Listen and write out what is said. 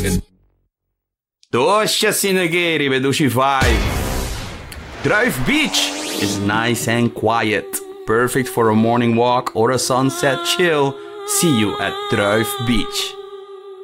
Tosja Sinegeri, veduši vai. Druif Beach is nice and quiet. Perfect for a morning walk or a sunset chill. See you at Druif Beach.